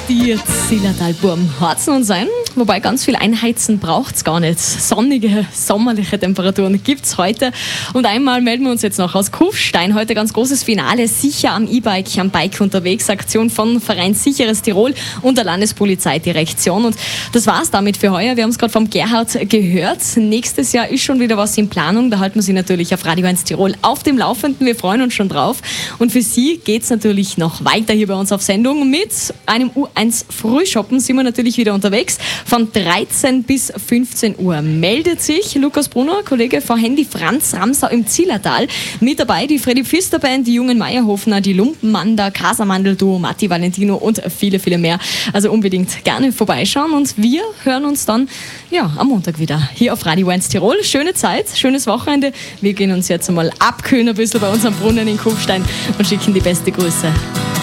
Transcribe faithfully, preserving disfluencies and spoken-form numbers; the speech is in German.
Die Zillertalburm harzen uns ein, wobei ganz viel einheizen braucht es gar nicht. Sonnige, sommerliche Temperaturen gibt es heute. Und einmal melden wir uns jetzt noch aus Kufstein. Heute ganz großes Finale, sicher am E-Bike, am Bike unterwegs. Aktion von Verein Sicheres Tirol und der Landespolizeidirektion. Und das war's damit für heuer. Wir haben es gerade vom Gerhard gehört. Nächstes Jahr ist schon wieder was in Planung. Da halten wir Sie natürlich auf Radio eins Tirol auf dem Laufenden. Wir freuen uns schon drauf. Und für Sie geht es natürlich noch weiter hier bei uns auf Sendung mit einem U eins Frühshoppen. Sind wir natürlich wieder unterwegs. Von dreizehn bis fünfzehn Uhr meldet sich Lukas Brunner, Kollege von Handy Franz Ramsau im Zillertal. Mit dabei die Freddy Pfister Band, die jungen Meierhofner, die Lumpenmander, Casamandel-Duo, Matti Valentino und viele, viele mehr. Also unbedingt gerne vorbeischauen und wir hören uns dann ja, am Montag wieder hier auf Radio eins Tirol. Schöne Zeit, schönes Wochenende. Wir gehen uns jetzt einmal abkühlen ein bisschen bei unserem Brunnen in Kufstein und schicken die beste Grüße.